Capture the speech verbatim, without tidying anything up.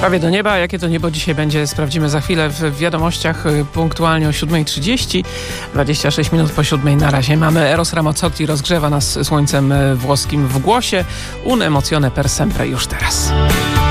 Prawie do nieba. Jakie to niebo dzisiaj będzie, sprawdzimy za chwilę w wiadomościach punktualnie o siódma trzydzieści. dwadzieścia sześć minut po siódmej na razie. Mamy Eros Ramazzotti, rozgrzewa nas słońcem włoskim w głosie. Un emozione per sempre już teraz.